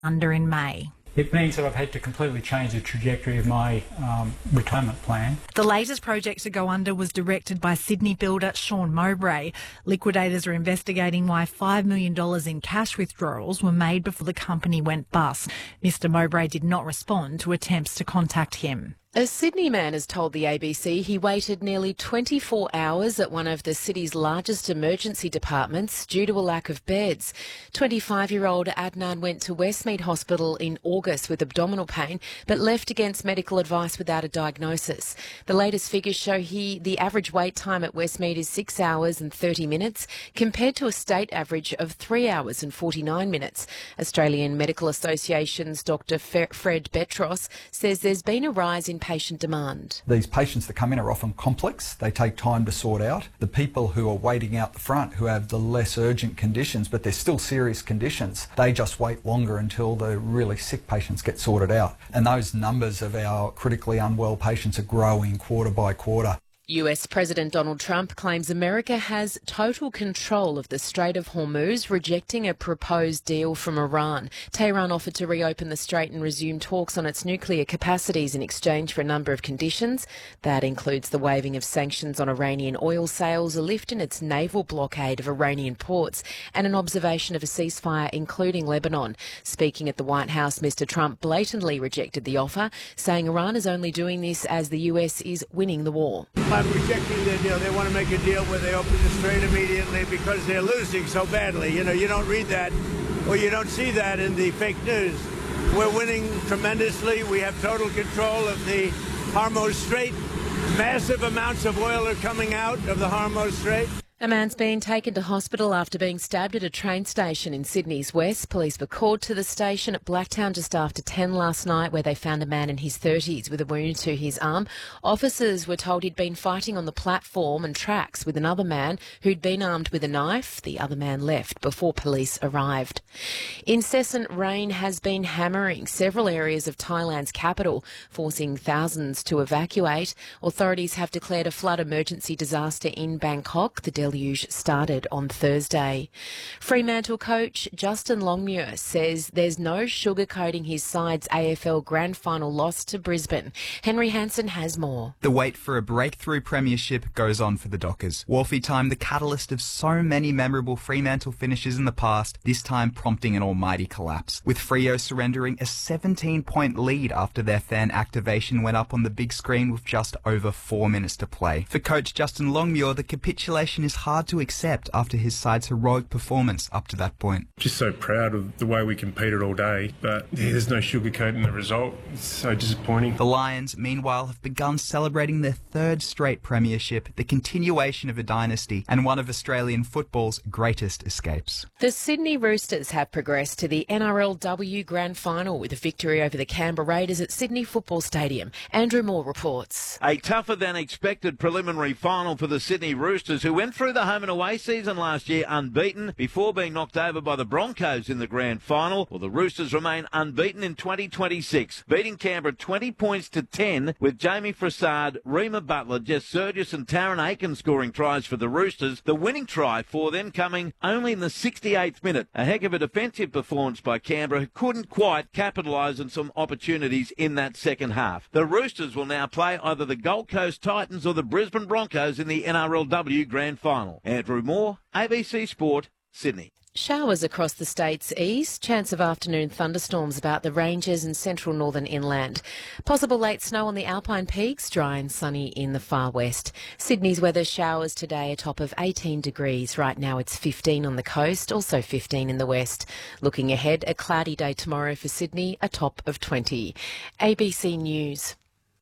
under in May. It means that I've had to completely change the trajectory of my retirement plan. The latest project to go under was directed by Sydney builder Sean Mowbray. Liquidators are investigating why $5 million in cash withdrawals were made before the company went bust. Mr Mowbray did not respond to attempts to contact him. A Sydney man has told the ABC he waited nearly 24 hours at one of the city's largest emergency departments due to a lack of beds. 25-year-old Adnan went to Westmead Hospital in August with abdominal pain, but left against medical advice without a diagnosis. The latest figures show the average wait time at Westmead is 6 hours and 30 minutes, compared to a state average of 3 hours and 49 minutes. Australian Medical Association's Dr. Fred Betros says there's been a rise in patient demand. These patients that come in are often complex. They take time to sort out. The people who are waiting out the front, who have the less urgent conditions, but they're still serious conditions, they just wait longer until the really sick patients get sorted out. And those numbers of our critically unwell patients are growing quarter by quarter. US President Donald Trump claims America has total control of the Strait of Hormuz, rejecting a proposed deal from Iran. Tehran offered to reopen the strait and resume talks on its nuclear capacities in exchange for a number of conditions. That includes the waiving of sanctions on Iranian oil sales, a lift in its naval blockade of Iranian ports, and an observation of a ceasefire, including Lebanon. Speaking at the White House, Mr Trump blatantly rejected the offer, saying Iran is only doing this as the US is winning the war. I'm rejecting their deal. They want to make a deal where they open the strait immediately because they're losing so badly. You know, you don't read that or you don't see that in the fake news. We're winning tremendously. We have total control of the Hormuz Strait. Massive amounts of oil are coming out of the Hormuz Strait. A man's been taken to hospital after being stabbed at a train station in Sydney's west. Police were called to the station at Blacktown just after 10 last night, where they found a man in his 30s with a wound to his arm. Officers were told he'd been fighting on the platform and tracks with another man who'd been armed with a knife. The other man left before police arrived. Incessant rain has been hammering several areas of Thailand's capital, forcing thousands to evacuate. Authorities have declared a flood emergency disaster in Bangkok. The deluge started on Thursday. Fremantle coach Justin Longmuir says there's no sugarcoating his side's AFL Grand Final loss to Brisbane. Henry Hansen has more. The wait for a breakthrough premiership goes on for the Dockers. Wharfie time, the catalyst of so many memorable Fremantle finishes in the past, this time prompting an almighty collapse, with Freo surrendering a 17-point lead after their fan activation went up on the big screen with just over 4 minutes to play. For coach Justin Longmuir, the capitulation is hard to accept after his side's heroic performance up to that point. Just so proud of the way we competed all day, but there's no sugarcoating the result. It's so disappointing. The Lions, meanwhile, have begun celebrating their third straight premiership, the continuation of a dynasty and one of Australian football's greatest escapes. The Sydney Roosters have progressed to the NRLW Grand Final with a victory over the Canberra Raiders at Sydney Football Stadium. Andrew Moore reports. A tougher than expected preliminary final for the Sydney Roosters, who went through the home and away season last year unbeaten before being knocked over by the Broncos in the grand final. Well, the Roosters remain unbeaten in 2026, beating Canberra 20 points to 10 with Jamie Frassard, Rima Butler, Jess Sergis and Taryn Aiken scoring tries for the Roosters. The winning try for them coming only in the 68th minute. A heck of a defensive performance by Canberra, who couldn't quite capitalise on some opportunities in that second half. The Roosters will now play either the Gold Coast Titans or the Brisbane Broncos in the NRLW Grand Final. Andrew Moore, ABC Sport, Sydney. Showers across the state's east, chance of afternoon thunderstorms about the ranges and central northern inland. Possible late snow on the Alpine peaks, dry and sunny in the far west. Sydney's weather, showers today, a top of 18 degrees. Right now it's 15 on the coast, also 15 in the west. Looking ahead, a cloudy day tomorrow for Sydney, a top of 20. ABC News.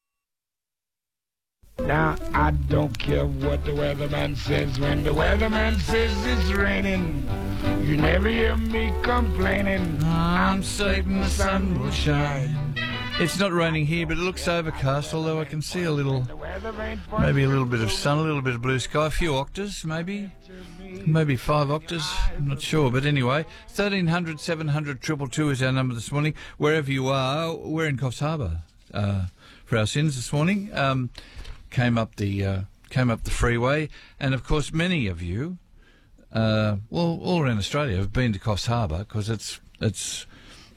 Now, I don't care what the weatherman says. When the weatherman says it's raining, you never hear me complaining. I'm certain the sun will shine. It's not raining here, but it looks overcast, although I can see a little, maybe a little bit of sun, a little bit of blue sky, a few octaves, maybe 5 octaves, I'm not sure. But anyway, 1300 700 222 is our number this morning. Wherever you are, we're in Coffs Harbour for our sins this morning. Came up the freeway, and of course many of you, all around Australia, have been to Coffs Harbour because it's